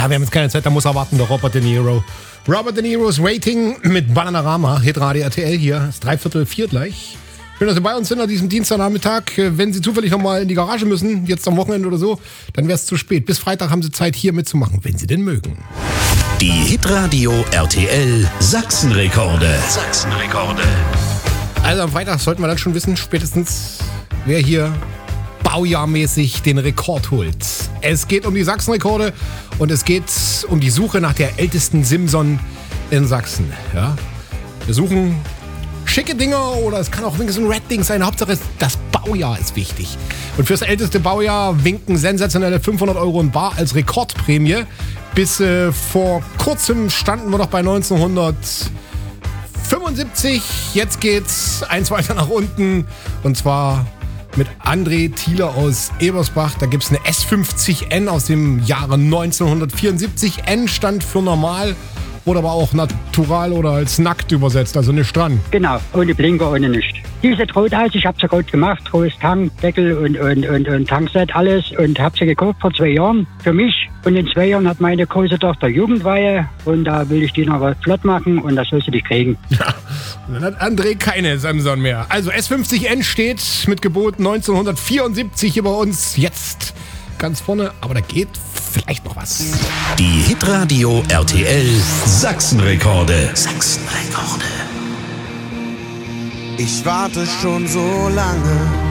Ja, wir haben jetzt keine Zeit, da muss er warten, der Robert De Niro. Robert De Niro's Waiting mit Bananarama, Hitradio RTL hier. Ist 3:45 gleich. Schön, dass Sie bei uns sind an diesem Dienstagnachmittag. Wenn Sie zufällig nochmal in die Garage müssen, jetzt am Wochenende oder so, dann wäre es zu spät. Bis Freitag haben Sie Zeit, hier mitzumachen, wenn Sie denn mögen. Die Hitradio RTL Sachsenrekorde. Sachsenrekorde. Also am Freitag sollten wir dann schon wissen, spätestens, wer hier baujahrmäßig den Rekord holt. Es geht um die Sachsenrekorde und es geht um die Suche nach der ältesten Simson in Sachsen. Ja? Wir suchen schicke Dinger oder es kann auch wenigstens ein Red-Ding sein. Hauptsache das Baujahr ist wichtig. Und fürs älteste Baujahr winken sensationelle 500 € in bar als Rekordprämie. Bis vor kurzem standen wir doch bei 1975. Jetzt geht's eins weiter nach unten und zwar mit André Thieler aus Ebersbach. Da gibt's eine S50N aus dem Jahre 1974. N stand für normal, wurde aber auch natural oder als nackt übersetzt, also nicht dran. Genau, ohne Blinker, ohne nichts. Die sieht rot aus, ich habe sie rot gemacht, rotes Tankdeckel und Tankset, alles und habe sie gekauft vor 2 Jahren für mich. Und in 2 Jahren hat meine große Tochter Jugendweihe und da will ich die noch flott machen und das soll sie nicht kriegen. Ja, und dann hat André keine Samson mehr. Also S50N steht mit Gebot 1974 hier bei uns jetzt ganz vorne, aber da geht vielleicht noch was. Die Hitradio RTL Sachsenrekorde. Sachsenrekorde. Ich warte schon so lange